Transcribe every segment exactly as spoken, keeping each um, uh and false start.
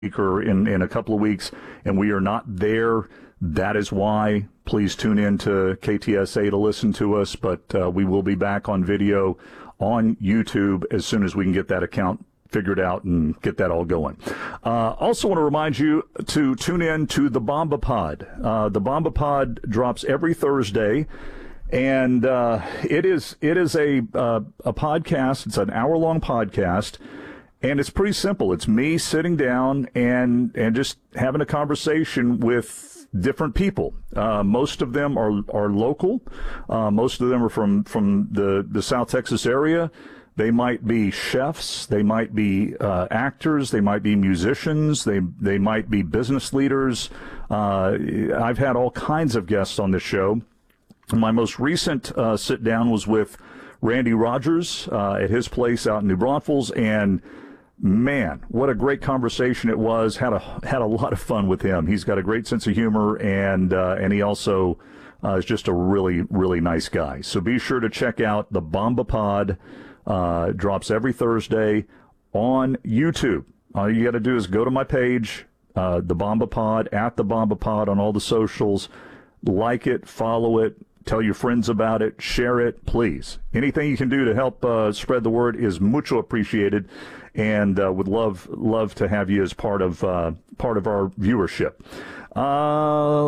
or in, in a couple of weeks, and we are not there. That is why. Please tune in to K T S A to listen to us, but uh, we will be back on video on YouTube as soon as we can get that account figured out and get that all going. Uh, also want to remind you to tune in to the Bomba Pod. Uh, the Bomba Pod drops every Thursday, and uh, it is it is a uh, a podcast. It's an hour-long podcast. And it's pretty simple. It's me sitting down and, and just having a conversation with different people. Uh, most of them are, are local. Uh, most of them are from, from the, the South Texas area. They might be chefs. They might be uh, actors. They might be musicians. They, they might be business leaders. Uh, I've had all kinds of guests on this show. My most recent uh, sit down was with Randy Rogers uh, at his place out in New Braunfels, and man, what a great conversation it was. Had a had a lot of fun with him. He's got a great sense of humor, and uh, and he also uh, is just a really, really nice guy. So be sure to check out the Bomba Pod. Uh, drops every Thursday on YouTube. All you got to do is go to my page, uh, the Bomba Pod, at the Bomba Pod on all the socials. Like it, follow it, tell your friends about it, share it, please. Anything you can do to help uh, spread the word is mucho appreciated. And uh, would love love to have you as part of uh, part of our viewership. Uh,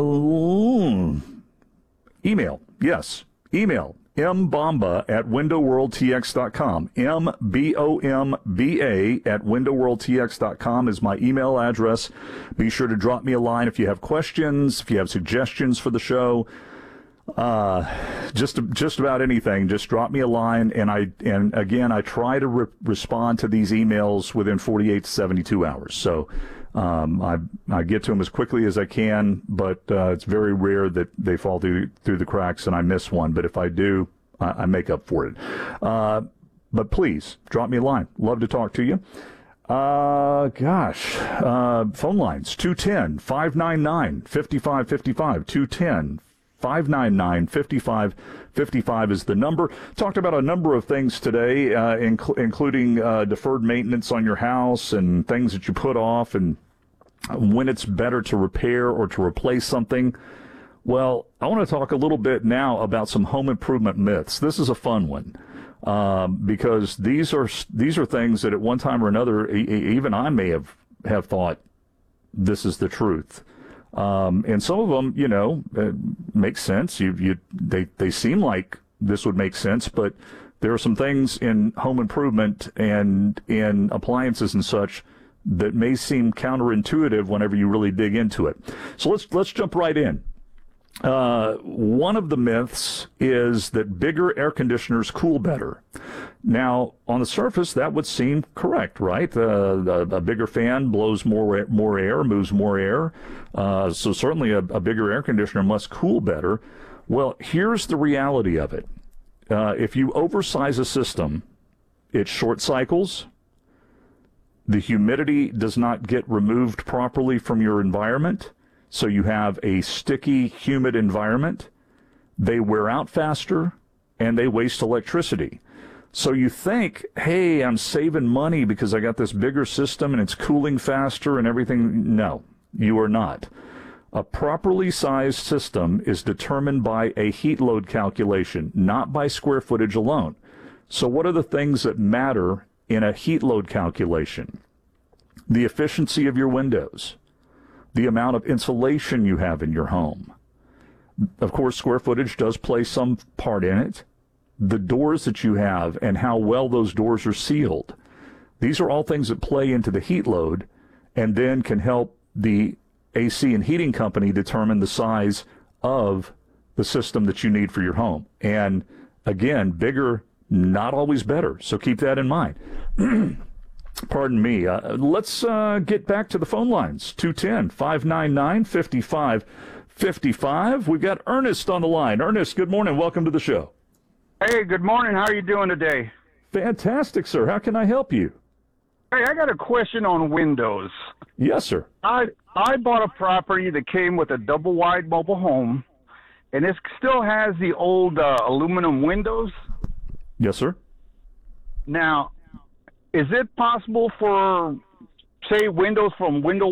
email, yes, email mbomba at window world t x dot com. M B O M B A at window world t x dot com is my email address. Be sure to drop me a line if you have questions, if you have suggestions for the show. Uh, just just about anything. Just drop me a line, and I and again I try to re- respond to these emails within forty-eight to seventy-two hours. So um, I I get to them as quickly as I can, but uh, it's very rare that they fall through through the cracks and I miss one. But if I do, I, I make up for it. Uh, but please drop me a line. Love to talk to you. Uh, gosh, uh, phone lines two one zero, five nine nine, five five five five, two one zero five nine nine, five five five five is the number. Talked about a number of things today, uh, inc- including uh, deferred maintenance on your house and things that you put off and when it's better to repair or to replace something. Well, I want to talk a little bit now about some home improvement myths. This is a fun one uh, because these are these are things that at one time or another, e- even I may have, have thought this is the truth. Um, and some of them, you know, uh, make sense. You, you, they, they seem like this would make sense, but there are some things in home improvement and in appliances and such that may seem counterintuitive whenever you really dig into it. So let's let's jump right in. Uh, one of the myths is that bigger air conditioners cool better. Now, on the surface, that would seem correct, right? Uh, a, a bigger fan blows more more air, moves more air. Uh, so certainly a, a bigger air conditioner must cool better. Well, here's the reality of it. Uh, if you oversize a system, it short cycles. The humidity does not get removed properly from your environment. So you have a sticky, humid environment. They wear out faster, and they waste electricity. So you think, hey, I'm saving money because I got this bigger system and it's cooling faster and everything. No, you are not. A properly sized system is determined by a heat load calculation, not by square footage alone. So what are the things that matter in a heat load calculation? The efficiency of your windows, the amount of insulation you have in your home. Of course, square footage does play some part in it. The doors that you have and how well those doors are sealed. These are all things that play into the heat load and then can help the A C and heating company determine the size of the system that you need for your home. And again, bigger, not always better. So keep that in mind. Pardon me. Uh, let's uh, get back to the phone lines. two one zero, five nine nine, five five five five. We've got Ernest on the line. Ernest, good morning. Welcome to the show. Hey, good morning. How are you doing today? Fantastic, sir. How can I help you? Hey, I got a question on windows. Yes, sir. I I bought a property that came with a double-wide mobile home, and it still has the old uh, aluminum windows. Yes, sir. Now, is it possible for say windows from window